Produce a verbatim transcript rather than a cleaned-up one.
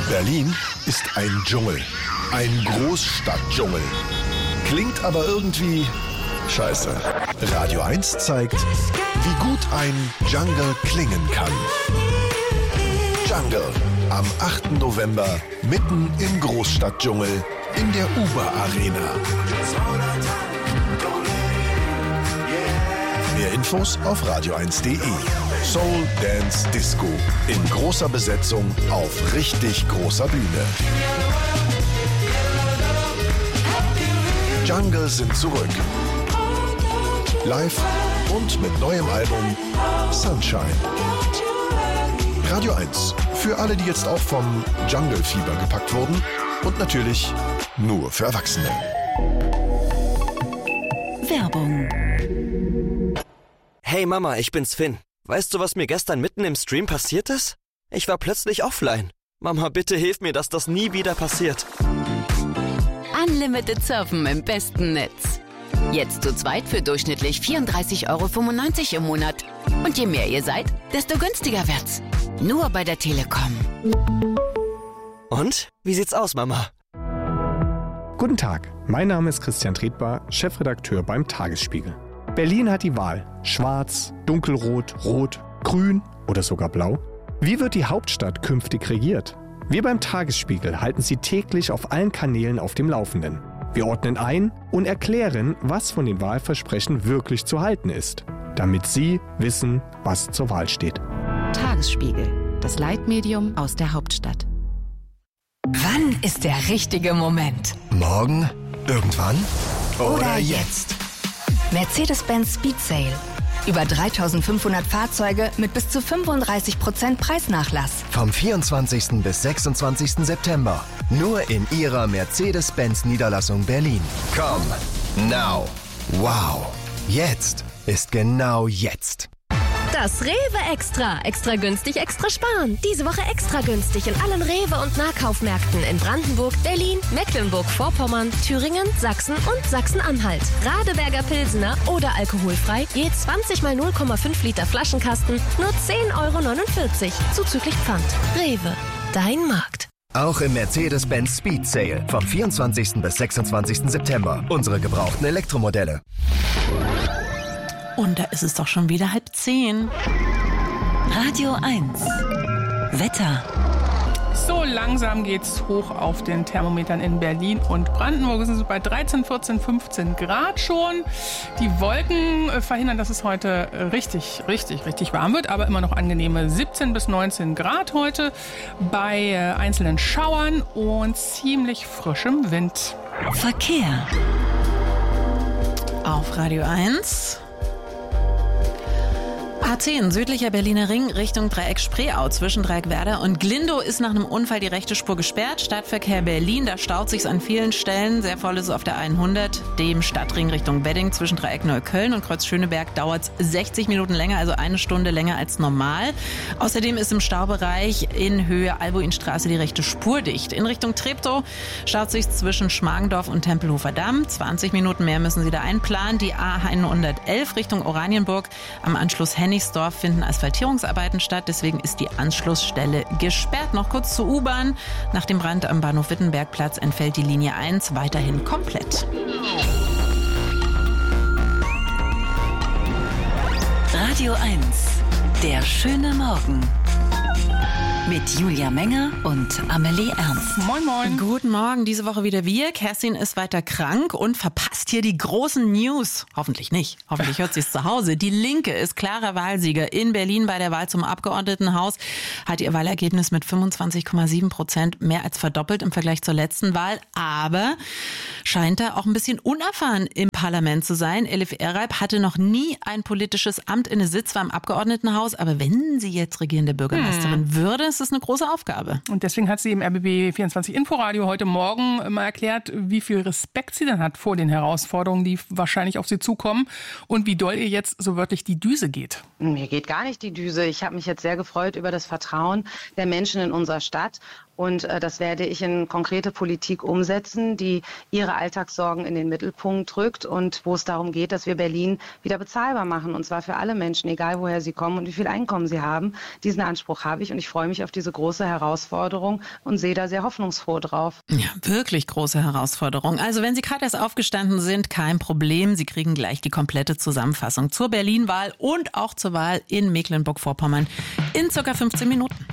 Berlin ist ein Dschungel. Ein Großstadtdschungel. Klingt aber irgendwie scheiße. Radio eins zeigt, wie gut ein Jungle klingen kann. Jungle. Am achten November mitten im Großstadtdschungel in der Uber Arena. Mehr Infos auf radio eins punkt de. Soul Dance Disco in großer Besetzung auf richtig großer Bühne. Jungle sind zurück. Live und mit neuem Album Sunshine. Radio eins. Für alle, die jetzt auch vom Jungle-Fieber gepackt wurden. Und natürlich nur für Erwachsene. Werbung. Hey Mama, ich bin's Finn. Weißt du, was mir gestern mitten im Stream passiert ist? Ich war plötzlich offline. Mama, bitte hilf mir, dass das nie wieder passiert. Unlimited Surfen im besten Netz. Jetzt zu zweit für durchschnittlich vierunddreißig Euro fünfundneunzig im Monat. Und je mehr ihr seid, desto günstiger wird's. Nur bei der Telekom. Und? Wie sieht's aus, Mama? Guten Tag, mein Name ist Christian Tretbar, Chefredakteur beim Tagesspiegel. Berlin hat die Wahl. Schwarz, dunkelrot, rot, grün oder sogar blau. Wie wird die Hauptstadt künftig regiert? Wir beim Tagesspiegel halten Sie täglich auf allen Kanälen auf dem Laufenden. Wir ordnen ein und erklären, was von den Wahlversprechen wirklich zu halten ist, damit Sie wissen, was zur Wahl steht. Tagesspiegel, das Leitmedium aus der Hauptstadt. Wann ist der richtige Moment? Morgen? Irgendwann? Oder, Oder jetzt? Mercedes-Benz Speed Sale. Über dreitausendfünfhundert Fahrzeuge mit bis zu fünfunddreißig Prozent Preisnachlass. Vom vierundzwanzigsten bis sechsundzwanzigsten September. Nur in Ihrer Mercedes-Benz-Niederlassung Berlin. Come now. Wow. Jetzt ist genau jetzt. Das Rewe Extra. Extra günstig, extra sparen. Diese Woche extra günstig in allen Rewe- und Nahkaufmärkten in Brandenburg, Berlin, Mecklenburg-Vorpommern, Thüringen, Sachsen und Sachsen-Anhalt. Radeberger Pilsener oder alkoholfrei je zwanzig mal null Komma fünf Liter Flaschenkasten nur zehn Euro neunundvierzig. Zuzüglich Pfand. Rewe. Dein Markt. Auch im Mercedes-Benz Speed Sale. Vom vierundzwanzigsten bis sechsundzwanzigsten September. Unsere gebrauchten Elektromodelle. Und da ist es doch schon wieder halb zehn. Radio eins. Wetter. So langsam geht's hoch auf den Thermometern in Berlin und Brandenburg. Wir sind bei dreizehn, vierzehn, fünfzehn Grad schon. Die Wolken verhindern, dass es heute richtig, richtig, richtig warm wird, aber immer noch angenehme siebzehn bis neunzehn Grad heute bei einzelnen Schauern und ziemlich frischem Wind. Verkehr. Auf Radio eins. A zehn, südlicher Berliner Ring, Richtung Dreieck Spreeau. Zwischen Dreieckwerder und Glindow ist nach einem Unfall die rechte Spur gesperrt. Stadtverkehr Berlin, da staut sich's an vielen Stellen. Sehr voll ist es auf der hundert. Dem Stadtring Richtung Wedding zwischen Dreieck Neukölln und Kreuz Schöneberg dauert's sechzig Minuten länger, also eine Stunde länger als normal. Außerdem ist im Staubereich in Höhe Albuinstraße die rechte Spur dicht. In Richtung Treptow staut sich's zwischen Schmargendorf und Tempelhofer Damm. zwanzig Minuten mehr müssen Sie da einplanen. Die A hundertelf Richtung Oranienburg am Anschluss Hennigsdorf finden Asphaltierungsarbeiten statt. Deswegen ist die Anschlussstelle gesperrt. Noch kurz zur U-Bahn. Nach dem Brand am Bahnhof Wittenbergplatz entfällt die Linie eins weiterhin komplett. Radio eins. Der schöne Morgen. Mit Julia Menger und Amelie Ernst. Moin, moin. Guten Morgen, diese Woche wieder wir. Kerstin ist weiter krank und verpasst hier die großen News. Hoffentlich nicht. Hoffentlich hört sie es zu Hause. Die Linke ist klarer Wahlsieger in Berlin bei der Wahl zum Abgeordnetenhaus. Hat ihr Wahlergebnis mit fünfundzwanzig Komma sieben Prozent mehr als verdoppelt im Vergleich zur letzten Wahl. Aber scheint da auch ein bisschen unerfahren im Parlament zu sein. Elif Eralp hatte noch nie ein politisches Amt inne, Sitz zwar im Abgeordnetenhaus. Aber wenn sie jetzt regierende Bürgermeisterin hm. würde, ist es eine große Aufgabe. Und deswegen hat sie im R B B vierundzwanzig Inforadio heute Morgen mal erklärt, wie viel Respekt sie dann hat vor den Herausforderungen, die wahrscheinlich auf sie zukommen und wie doll ihr jetzt so wörtlich die Düse geht. Mir geht gar nicht die Düse. Ich habe mich jetzt sehr gefreut über das Vertrauen der Menschen in unserer Stadt Und äh, das werde ich in konkrete Politik umsetzen, die ihre Alltagssorgen in den Mittelpunkt rückt und wo es darum geht, dass wir Berlin wieder bezahlbar machen. Und zwar für alle Menschen, egal woher sie kommen und wie viel Einkommen sie haben. Diesen Anspruch habe ich und ich freue mich auf diese große Herausforderung und sehe da sehr hoffnungsfroh drauf. Ja, wirklich große Herausforderung. Also wenn Sie gerade erst aufgestanden sind, kein Problem. Sie kriegen gleich die komplette Zusammenfassung zur Berlin-Wahl und auch zur Wahl in Mecklenburg-Vorpommern in circa fünfzehn Minuten.